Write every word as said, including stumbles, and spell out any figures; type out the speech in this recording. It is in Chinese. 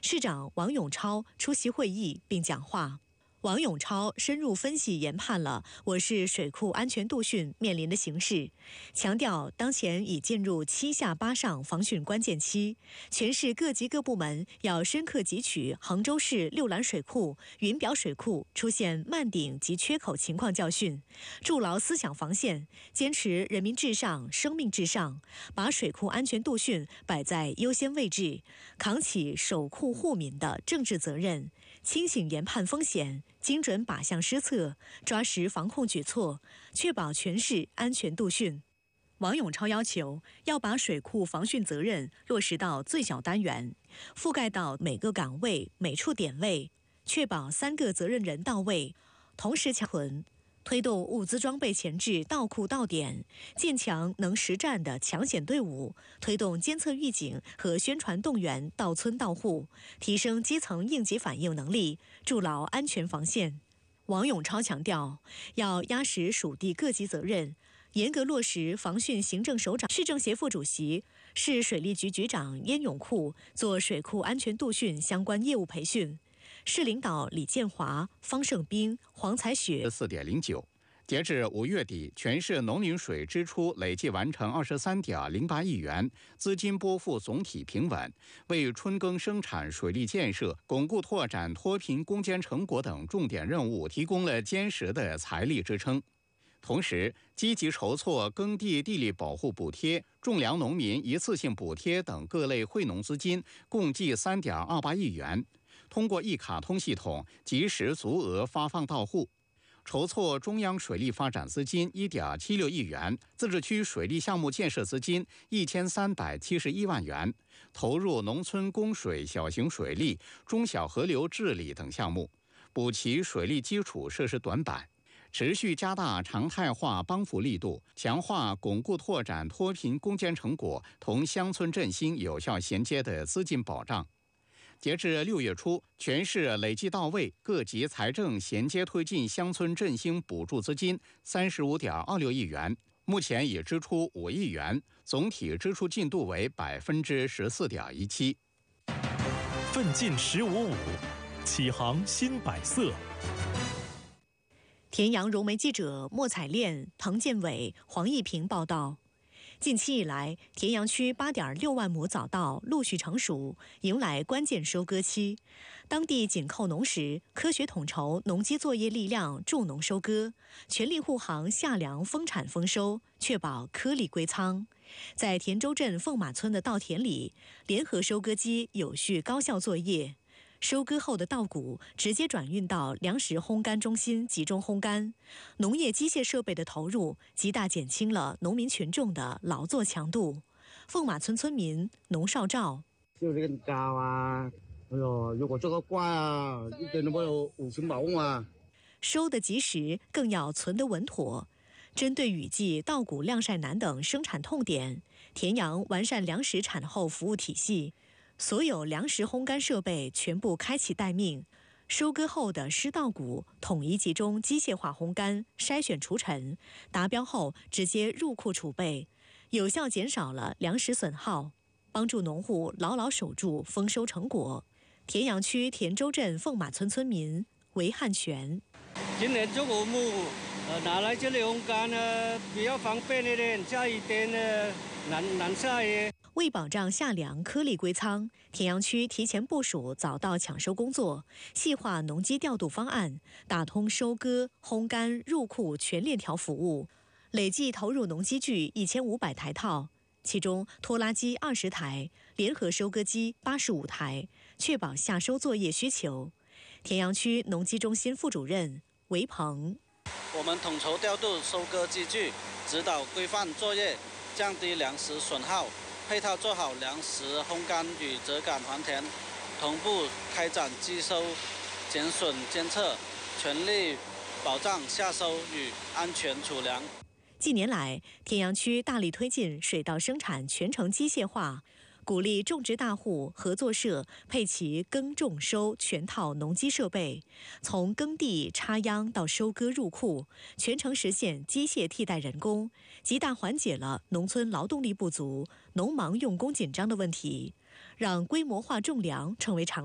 市长王永超出席会议并讲话。王永超深入分析研判了我市水库安全度汛面临的形势，强调当前已进入七下八上防汛关键期，全市各级各部门要深刻汲取杭州市六兰水库、云表水库出现漫顶及缺口情况教训，筑牢思想防线，坚持人民至上、生命至上，把水库安全度汛摆在优先位置，扛起守库护民的政治责任，清醒研判风险，精准靶向施策，抓实防控举措，确保全市安全度汛。王永超要求要把水库防汛责任落实到最小单元，覆盖到每个岗位、每处点位，确保三个责任人到位，同时强屯。推动物资装备前置到库到点，建强能实战的抢险队伍，推动监测预警和宣传动员到村到户，提升基层应急反应能力，筑牢安全防线。王永超强调，要压实属地各级责任，严格落实防汛行政首长、市政协副主席、市水利局局长燕永库做水库安全度汛相关业务培训。市领导李建华、方胜兵、黄才雪。 四点零九，截至五月底，全市农林水支出累计完成二十三点零八亿元，资金拨付总体平稳，为春耕生产、水利建设、巩固拓展脱贫攻坚成果等重点任务提供了坚实的财力支撑。同时，积极筹措耕地地力保护补贴、种粮农民一次性补贴等各类惠农资金，共计三点二八亿元。通过一卡通系统及时足额发放到户，筹措中央水利发展资金 一点七六亿元，自治区水利项目建设资金一千三百七十一万元，投入农村供水、小型水利、中小河流治理等项目，补齐水利基础设施短板，持续加大常态化帮扶力度，强化巩固拓展脱贫攻坚成果同乡村振兴有效衔接的资金保障。截至六月初，全市累计到位各级财政衔接推进乡村振兴补助资金三十五点二六亿元，目前已支出五亿元，总体支出进度为百分之十四点一七。 奋进十五五，启航新百色。 田阳融媒记者莫彩炼、滕建伟、黄义平报道。近期以来，田阳区 八点六万亩早稻陆续成熟，迎来关键收割期。当地紧扣农时，科学统筹农机作业力量，助农收割，全力护航夏粮丰产丰收，确保颗粒归仓。在田州镇凤马村的稻田里，联合收割机有序高效作业。收割后的稻谷直接转运到粮食烘干中心集中烘干，农业机械设备的投入极大减轻了农民群众的劳作强度。凤马村村民农少照， 就这个高啊，哎呦，如果这个瓜啊，一点都没有五斤毛啊。 收得及时，更要存得稳妥。针对雨季稻谷晾晒难等生产痛点，田阳完善粮食产后服务体系。所有粮食烘干设备全部开启待命，收割后的湿稻谷统一集中机械化烘干、筛选除尘，达标后直接入库储备，有效减少了粮食损耗，帮助农户牢牢守住丰收成果。田阳区田州镇凤马村村民韦汉全： 今年这个木呃拿来这里烘干呢，比较方便一点，下雨天呢难难晒。 为保障夏粮颗粒归仓，田阳区提前部署早稻抢收工作，细化农机调度方案，打通收割、烘干、入库全链条服务，累计投入农机具一千五百台套，其中拖拉机二十台，联合收割机八十五台，确保夏收作业需求。田阳区农机中心副主任韦鹏： 我们统筹调度收割机具，指导规范作业，降低粮食损耗。配套做好粮食烘干与折杆还田，同步开展机收、减损监测，全力保障夏收与安全储粮。 近年来，田阳区大力推进水稻生产全程机械化，鼓励种植大户、合作社配齐耕种收全套农机设备，从耕地插秧到收割入库，全程实现机械替代人工，极大缓解了农村劳动力不足、农忙用工紧张的问题，让规模化种粮成为常